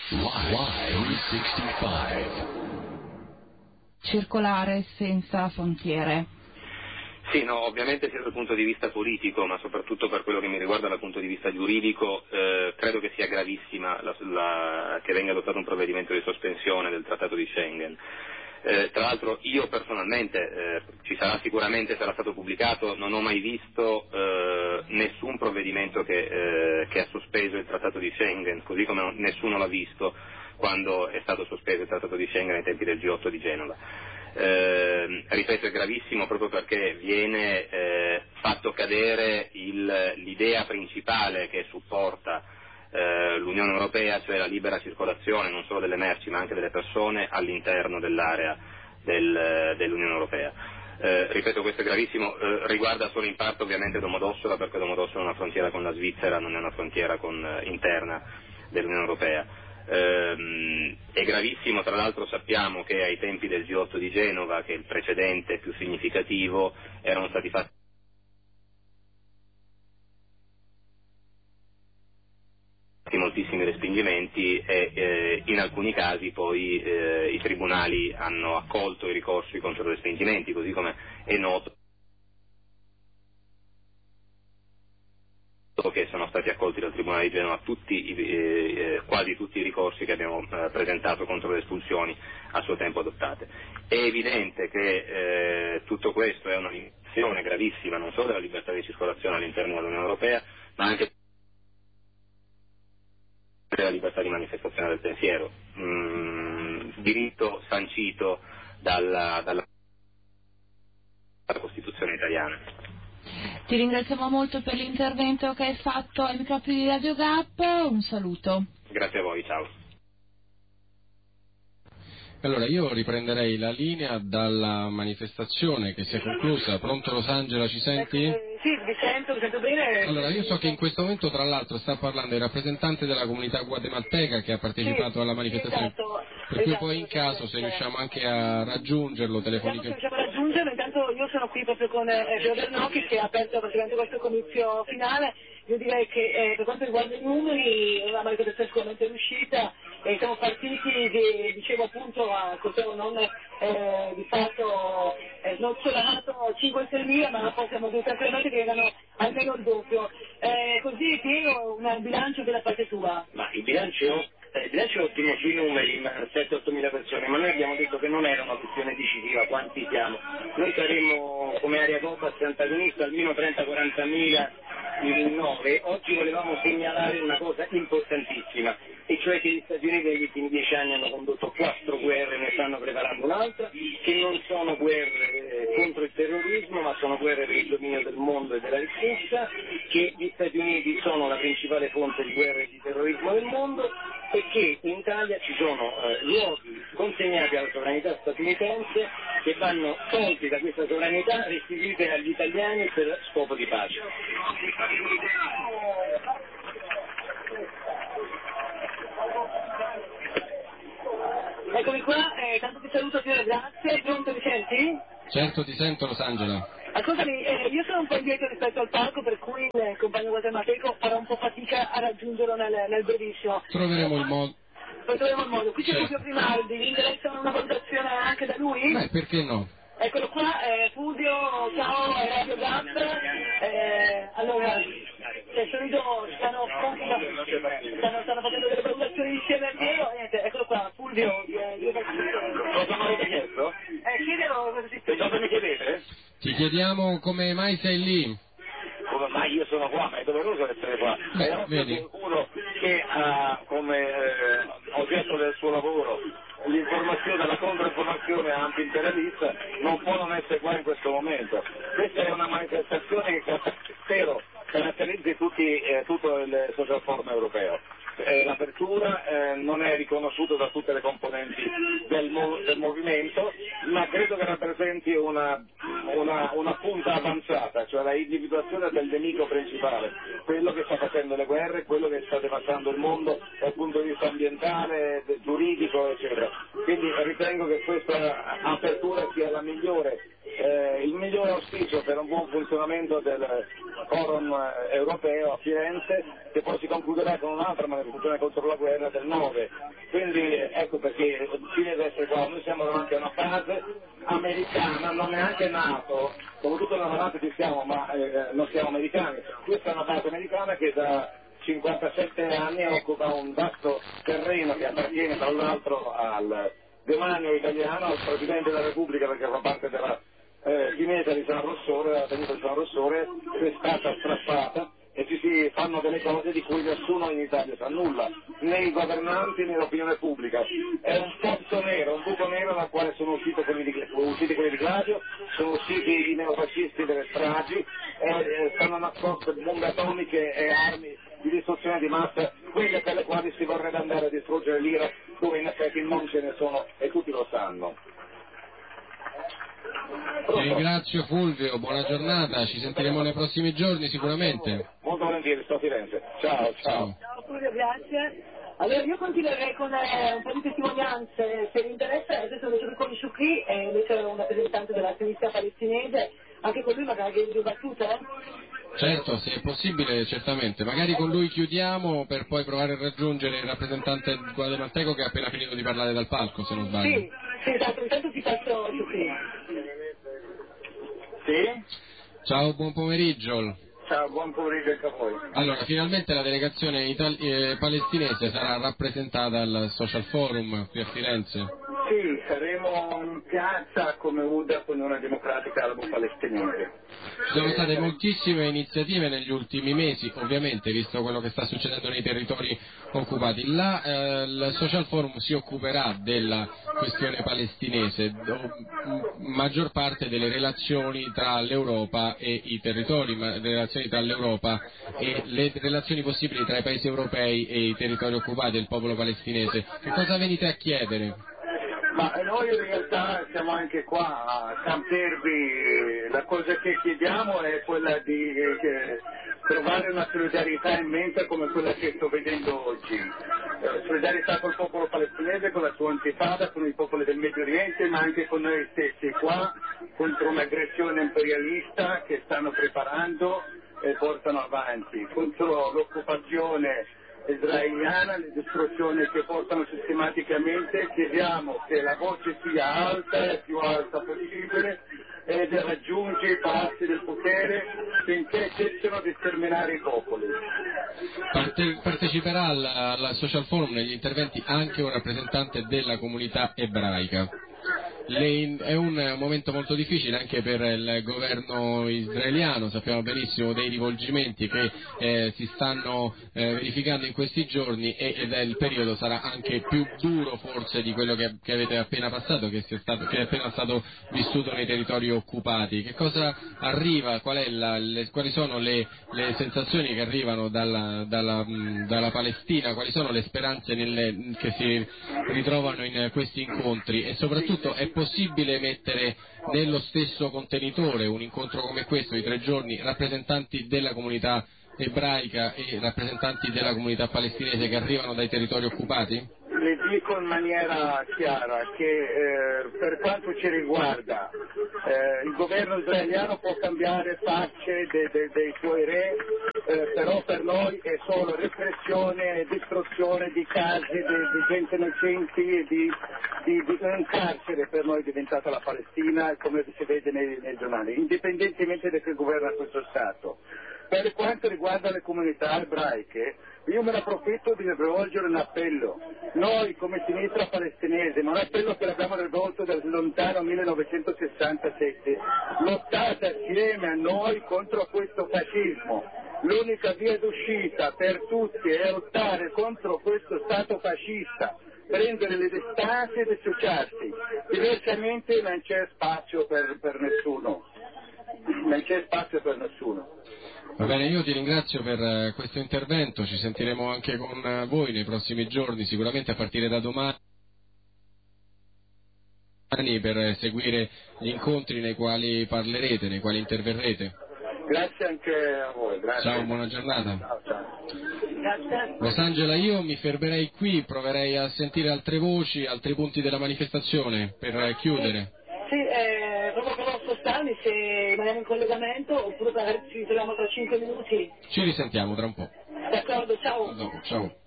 Y365. Circolare senza frontiere. Sì, no, ovviamente sia dal punto di vista politico, ma soprattutto per quello che mi riguarda dal punto di vista giuridico, credo che sia gravissima che venga adottato un provvedimento di sospensione del Trattato di Schengen. Tra l'altro io personalmente, ci sarà sicuramente, sarà stato pubblicato, non ho mai visto nessun provvedimento che ha sospeso il Trattato di Schengen, così come nessuno l'ha visto quando è stato sospeso il Trattato di Schengen ai tempi del G8 di Genova. Ripeto, è gravissimo proprio perché viene fatto cadere l'idea principale che supporta l'Unione Europea, cioè la libera circolazione non solo delle merci ma anche delle persone all'interno dell'area dell'Unione Europea. Ripeto, questo è gravissimo, riguarda solo in parte ovviamente Domodossola, perché Domodossola è una frontiera con la Svizzera, non è una frontiera interna dell'Unione Europea. È gravissimo, tra l'altro sappiamo che ai tempi del G8 di Genova, che è il precedente più significativo, erano stati fatti moltissimi respingimenti e in alcuni casi poi i tribunali hanno accolto i ricorsi contro i respingimenti, così come è noto che sono stati accolti dal Tribunale di Genova quasi tutti i ricorsi che abbiamo presentato contro le espulsioni a suo tempo adottate. È evidente che tutto questo è una limitazione gravissima non solo della libertà di circolazione all'interno dell'Unione Europea, ma anche della libertà di manifestazione del pensiero, diritto sancito dalla Costituzione italiana. Ti ringraziamo molto per l'intervento che hai fatto ai microfoni di Radio Gap, un saluto. Grazie a voi, ciao. Allora, io riprenderei la linea dalla manifestazione che si è conclusa. Pronto Rosangela, ci senti? Sì, vi sento bene. Allora, io so che in questo momento, tra l'altro, sta parlando il rappresentante della comunità guatemalteca che ha partecipato alla manifestazione. Esatto, per cui poi in caso, se riusciamo anche a raggiungerlo telefonicamente. Riusciamo a raggiungerlo, intanto io sono qui proprio con Gio Bernocchi che ha aperto praticamente questo comizio finale. Io direi che per quanto riguarda i numeri è una manifestazione sicuramente riuscita e siamo partiti, dicevo appunto, a corteo non di fatto nocciolato 5-6 mila, ma possiamo dire tranquillamente che erano almeno il doppio. Così Piero, un bilancio della parte tua? Ma il bilancio è ottimo sui numeri, 7-8 mila persone, ma noi abbiamo detto che non era una questione decisiva quanti siamo. Noi saremmo come area Copas antagonista almeno 30-40 mila in 9. Oggi volevamo segnalare una cosa importantissima, e cioè che gli Stati Uniti negli ultimi 10 anni hanno condotto 4 guerre, ne stanno preparando un'altra, che non sono guerre contro il terrorismo, ma sono guerre per il dominio del mondo e della ricchezza, che gli Stati Uniti sono la principale fonte di guerre e di terrorismo del mondo, e che in Italia ci sono luoghi consegnati alla sovranità statunitense che vanno tolti da questa sovranità, restituiti agli italiani per scopo di pace. Eccomi qua, tanto ti saluto Piero, grazie. Pronto, mi senti? Certo, ti sento Rosangela. Ascoltami, io sono un po' indietro rispetto al palco, per cui il compagno guatemalteco farà un po' fatica a raggiungerlo nel brevissimo. Troveremo il modo. Poi troveremo il modo. Qui c'è Certo. Fulvio Grimaldi, vi interessa una valutazione anche da lui? Beh, perché no? Eccolo qua, Fulvio, ciao, Radio Gap. Allora, stanno facendo delle valutazioni insieme a Piero, niente, eccolo qua, Fulvio. Cosa mi avete chiesto? Chiedevo cosa si Che cosa mi chiedete? Ti chiediamo come mai sei lì. Come mai io sono qua, ma è doveroso essere qua. È vedi. qualcuno che ha come oggetto del suo lavoro l'informazione, la controinformazione anti-imperialista, non può non essere qua in questo momento. Questa è una manifestazione che spero caratterizzi tutto il social forum europeo. L'apertura non è riconosciuta da tutte le componenti del movimento, ma credo che rappresenti una punta avanzata, cioè la individuazione del nemico principale, quello che sta facendo le guerre, quello che sta devastando il mondo dal punto di vista ambientale, giuridico, eccetera. Quindi ritengo che questa apertura sia la migliore il migliore auspicio per un buon funzionamento del forum europeo a Firenze, che poi si concluderà con un'altra manifestazione contro la guerra del 9. Quindi ecco perché ci deve essere qua. Noi siamo davanti a una fase americana, non è neanche NATO, come tutte le NATO ci siamo, ma non siamo americani. Questa è una base americana che da 57 anni occupa un vasto terreno che appartiene tra l'altro al demanio italiano, al Presidente della Repubblica, perché fa parte della Chiesa di San Rossore, la tenuta di San Rossore, che è stata strappata e ci si fanno delle cose di cui nessuno in Italia sa nulla, né i governanti né l'opinione pubblica. È un pozzo nero, un buco nero dal quale sono usciti quelli di Gladio, sono usciti i neofascisti delle stragi, stanno nascoste bombe atomiche e armi di distruzione di massa, quelle per le quali si vorrebbe andare a distruggere l'Iraq, dove in effetti non ce ne sono e tutti lo sanno. Ti ringrazio Fulvio, buona giornata, ci sentiremo nei prossimi giorni sicuramente. Molto volentieri, sto a Firenze. Ciao. Ciao Fulvio, grazie. Allora io continuerei con un po' di testimonianze, se vi interessa. Adesso vedo con Shukri, invece un rappresentante della sinistra palestinese, anche con lui magari due battute? Certo, se è possibile, certamente. Magari con lui chiudiamo per poi provare a raggiungere il rappresentante guatemalteco che ha appena finito di parlare dal palco, se non sbaglio. Sì, esatto, intanto ti passo Shukri. Sì? Ciao, buon pomeriggio. Ciao, buon pomeriggio anche a voi. Allora, finalmente la delegazione palestinese sarà rappresentata al Social Forum qui a Firenze. Sì, saremo in piazza come UDA con una democratica arabo-palestinese. Ci sono state moltissime iniziative negli ultimi mesi, ovviamente, visto quello che sta succedendo nei territori occupati. Il Social Forum si occuperà della questione palestinese, maggior parte delle relazioni tra l'Europa e i territori, le relazioni tra l'Europa e le relazioni possibili tra i paesi europei e i territori occupati del popolo palestinese. Che cosa venite a chiedere? Ma noi in realtà siamo anche qua a Camp Derby, la cosa che chiediamo è quella di trovare una solidarietà immensa come quella che sto vedendo oggi. Solidarietà col popolo palestinese, con la sua intifada, con i popoli del Medio Oriente, ma anche con noi stessi qua, contro un'aggressione imperialista che stanno preparando e portano avanti, contro l'occupazione israeliana, le distruzioni che portano sistematicamente. Chiediamo che la voce sia alta e più alta possibile ed raggiunge i palazzi del potere finché cessino di sterminare i popoli. Parteciperà alla Social Forum negli interventi anche un rappresentante della comunità ebraica. È un momento molto difficile anche per il governo israeliano, sappiamo benissimo dei rivolgimenti che si stanno verificando in questi giorni e il periodo sarà anche più duro forse di quello che avete appena passato, che è appena stato vissuto nei territori occupati. Che cosa arriva? Quali sono le sensazioni che arrivano dalla Palestina? Quali sono le speranze che si ritrovano in questi incontri? E soprattutto è possibile mettere nello stesso contenitore un incontro come questo di 3 giorni rappresentanti della comunità ebraica e rappresentanti della comunità palestinese che arrivano dai territori occupati? Le dico in maniera chiara che per quanto ci riguarda il governo israeliano può cambiare facce dei suoi re, però per noi è solo repressione e distruzione di case, di gente innocenti, di un carcere per noi è diventata la Palestina, come si vede nei giornali, indipendentemente da che governa questo Stato. Per quanto riguarda le comunità ebraiche, io me ne approfitto di rivolgere un appello. Noi come sinistra palestinese, ma un appello che l'abbiamo rivolto dal lontano 1967, lottate assieme a noi contro questo fascismo. L'unica via d'uscita per tutti è lottare contro questo Stato fascista, prendere le distanze ed associarsi. Diversamente non c'è spazio per nessuno. Non c'è spazio per nessuno. Va bene, io ti ringrazio per questo intervento, ci sentiremo anche con voi nei prossimi giorni, sicuramente a partire da domani per seguire gli incontri nei quali parlerete, nei quali interverrete. Grazie anche a voi. Grazie. Ciao, buona giornata. Ciao. Grazie. Rosangela, io mi fermerei qui, proverei a sentire altre voci, altri punti della manifestazione per chiudere. Sì, proprio con contattarmi se rimaniamo in collegamento oppure magari ci ritroviamo tra 5 minuti. Ci risentiamo tra un po'. D'accordo, ciao. Dopo, ciao.